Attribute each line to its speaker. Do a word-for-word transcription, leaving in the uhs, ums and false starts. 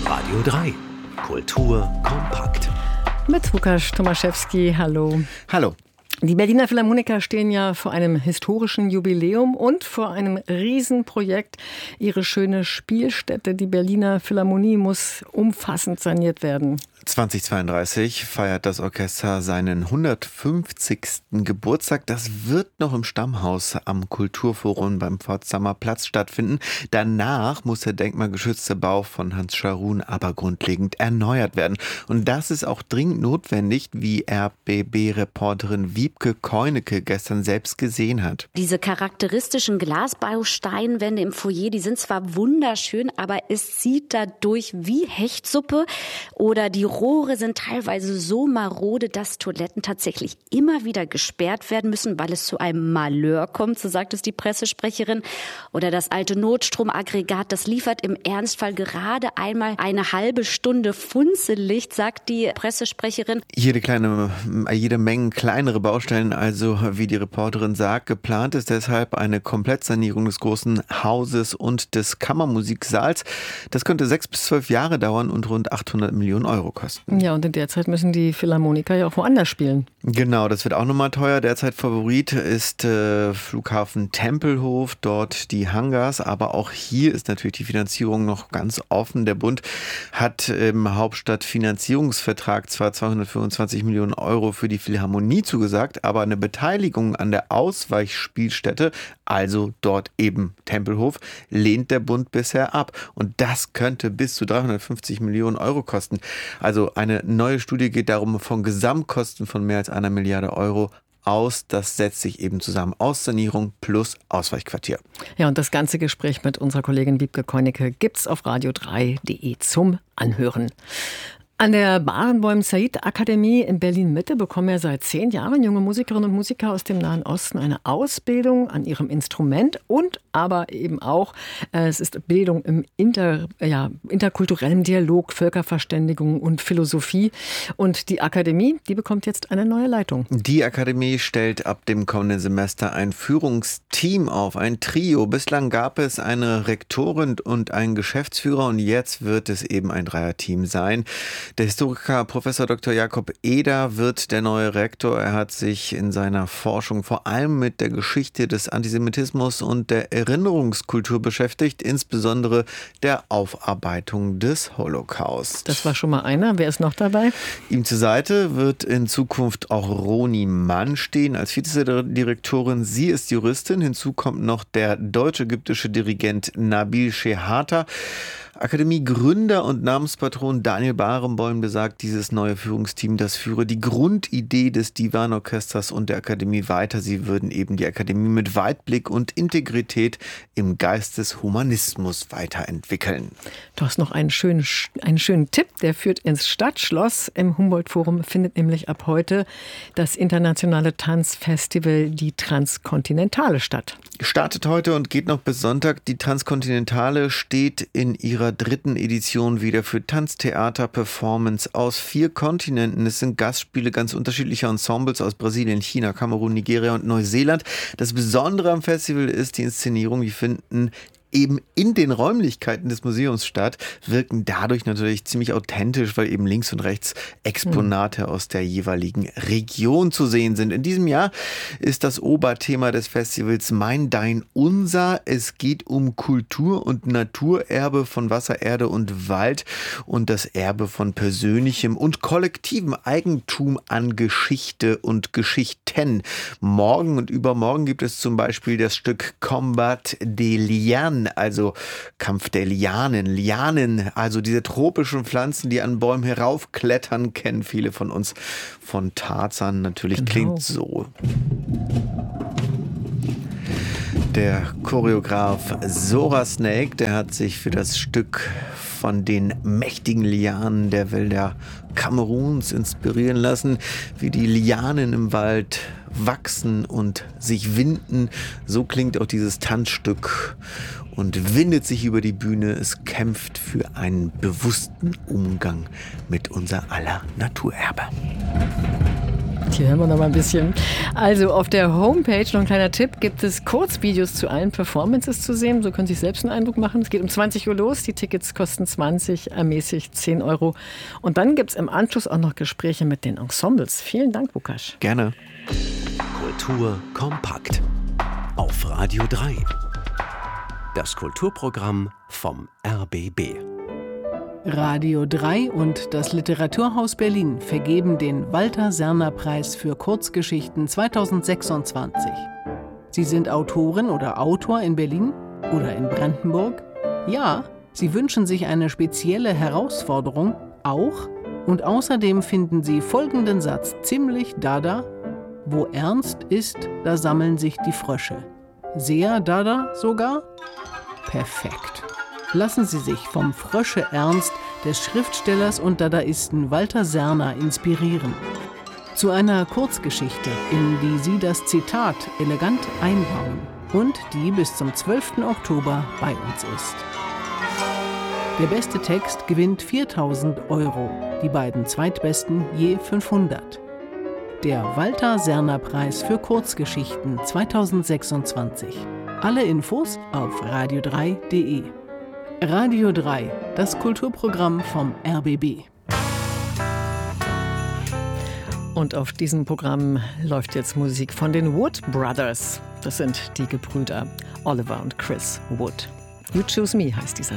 Speaker 1: Radio drei. Kultur kompakt.
Speaker 2: Mit Łukasz Tomaszewski, hallo.
Speaker 3: Hallo.
Speaker 2: Die Berliner Philharmoniker stehen ja vor einem historischen Jubiläum und vor einem Riesenprojekt. Ihre schöne Spielstätte, die Berliner Philharmonie, muss umfassend saniert werden.
Speaker 3: zweitausendzweiunddreißig feiert das Orchester seinen hundertfünfzigsten Geburtstag. Das wird noch im Stammhaus am Kulturforum beim Potsdamer Platz stattfinden. Danach muss der denkmalgeschützte Bau von Hans Scharoun aber grundlegend erneuert werden. Und das ist auch dringend notwendig, wie R B B-Reporterin Wiebke Koineke gestern selbst gesehen hat.
Speaker 4: Diese charakteristischen Glasbausteinwände im Foyer, die sind zwar wunderschön, aber es sieht dadurch wie Hechtsuppe, oder die Rohre sind teilweise so marode, dass Toiletten tatsächlich immer wieder gesperrt werden müssen, weil es zu einem Malheur kommt, so sagt es die Pressesprecherin. Oder das alte Notstromaggregat, das liefert im Ernstfall gerade einmal eine halbe Stunde Funzellicht, sagt die Pressesprecherin.
Speaker 3: Jede kleine, jede Menge kleinere Baustellen, also wie die Reporterin sagt. Geplant ist deshalb eine Komplettsanierung des großen Hauses und des Kammermusiksaals. Das könnte sechs bis zwölf Jahre dauern und rund achthundert Millionen Euro kosten.
Speaker 2: Ja, und in der Zeit müssen die Philharmoniker ja auch woanders spielen.
Speaker 3: Genau, das wird auch nochmal teuer. Derzeit Favorit ist äh, Flughafen Tempelhof, dort die Hangars. Aber auch hier ist natürlich die Finanzierung noch ganz offen. Der Bund hat im Hauptstadtfinanzierungsvertrag zwar zweihundertfünfundzwanzig Millionen Euro für die Philharmonie zugesagt, aber eine Beteiligung an der Ausweichspielstätte, also dort eben Tempelhof, lehnt der Bund bisher ab. Und das könnte bis zu dreihundertfünfzig Millionen Euro kosten. Also eine neue Studie geht darum, von Gesamtkosten von mehr als einer Milliarde Euro aus. Das setzt sich eben zusammen aus Sanierung plus Ausweichquartier.
Speaker 2: Ja, und das ganze Gespräch mit unserer Kollegin Wiebke Koineke gibt's auf radio drei punkt de zum Anhören. An der Barenboim-Said-Akademie in Berlin-Mitte bekommen ja seit zehn Jahren junge Musikerinnen und Musiker aus dem Nahen Osten eine Ausbildung an ihrem Instrument und aber eben auch, äh, es ist Bildung im inter, ja, interkulturellen Dialog, Völkerverständigung und Philosophie. Und die Akademie, die bekommt jetzt eine neue Leitung.
Speaker 3: Die Akademie stellt ab dem kommenden Semester ein Führungsteam auf, ein Trio. Bislang gab es eine Rektorin und einen Geschäftsführer und jetzt wird es eben ein Dreierteam sein. Der Historiker Professor Doktor Jakob Eder wird der neue Rektor. Er hat sich in seiner Forschung vor allem mit der Geschichte des Antisemitismus und der Erinnerungskultur beschäftigt, insbesondere der Aufarbeitung des Holocaust.
Speaker 2: Das war schon mal einer. Wer ist noch dabei?
Speaker 3: Ihm zur Seite wird in Zukunft auch Roni Mann stehen als Vizedirektorin. Sie ist Juristin. Hinzu kommt noch der deutsch-ägyptische Dirigent Nabil Shehata. Akademiegründer und Namenspatron Daniel Barenboim besagt, dieses neue Führungsteam, das führe die Grundidee des Divan-Orchesters und der Akademie weiter. Sie würden eben die Akademie mit Weitblick und Integrität im Geist des Humanismus weiterentwickeln.
Speaker 2: Du hast noch einen schönen, einen schönen Tipp, der führt ins Stadtschloss. Im Humboldt-Forum findet nämlich ab heute das internationale Tanzfestival Die Transkontinentale statt.
Speaker 3: Startet heute und geht noch bis Sonntag. Die Transkontinentale steht in ihrer dritten Edition wieder für Tanztheater, Performance aus vier Kontinenten. Es sind Gastspiele ganz unterschiedlicher Ensembles aus Brasilien, China, Kamerun, Nigeria und Neuseeland. Das Besondere am Festival ist die Inszenierung. Die finden eben in den Räumlichkeiten des Museums statt, wirken dadurch natürlich ziemlich authentisch, weil eben links und rechts Exponate mhm. aus der jeweiligen Region zu sehen sind. In diesem Jahr ist das Oberthema des Festivals Mein, Dein, Unser. Es geht um Kultur- und Naturerbe von Wasser, Erde und Wald und das Erbe von persönlichem und kollektivem Eigentum an Geschichte und Geschichten. Morgen und übermorgen gibt es zum Beispiel das Stück Combat des Lianes, also Kampf der Lianen. Lianen, also diese tropischen Pflanzen, die an Bäumen heraufklettern, kennen viele von uns von Tarzan. Natürlich genau. Klingt so. Der Choreograf Zora Snake, der hat sich für das Stück von den mächtigen Lianen der Wälder Kameruns inspirieren lassen, wie die Lianen im Wald wachsen und sich winden. So klingt auch dieses Tanzstück und windet sich über die Bühne. Es kämpft für einen bewussten Umgang mit unser aller Naturerbe.
Speaker 2: Hier hören wir noch mal ein bisschen. Also auf der Homepage, noch ein kleiner Tipp, gibt es Kurzvideos zu allen Performances zu sehen. So können Sie sich selbst einen Eindruck machen. Es geht um zwanzig Uhr los, die Tickets kosten zwanzig, ermäßigt zehn Euro. Und dann gibt es im Anschluss auch noch Gespräche mit den Ensembles. Vielen Dank, Bukasch.
Speaker 3: Gerne.
Speaker 1: Kultur kompakt. Auf Radio drei. Das Kulturprogramm vom R B B.
Speaker 5: Radio drei und das Literaturhaus Berlin vergeben den Walter-Serner-Preis für Kurzgeschichten zweitausendsechsundzwanzig. Sie sind Autorin oder Autor in Berlin oder in Brandenburg? Ja, Sie wünschen sich eine spezielle Herausforderung? Auch? Und außerdem finden Sie folgenden Satz ziemlich dada: Wo ernst ist, da sammeln sich die Frösche. Sehr dada sogar? Perfekt. Lassen Sie sich vom Frösche-Ernst des Schriftstellers und Dadaisten Walter Serner inspirieren. Zu einer Kurzgeschichte, in die Sie das Zitat elegant einbauen und die bis zum zwölften Oktober bei uns ist. Der beste Text gewinnt viertausend Euro, die beiden zweitbesten je fünfhundert. Der Walter-Serner-Preis für Kurzgeschichten zweitausendsechsundzwanzig. Alle Infos auf radio drei punkt de. Radio drei, das Kulturprogramm vom R B B.
Speaker 2: Und auf diesem Programm läuft jetzt Musik von den Wood Brothers. Das sind die Gebrüder Oliver und Chris Wood. You Choose Me heißt dieser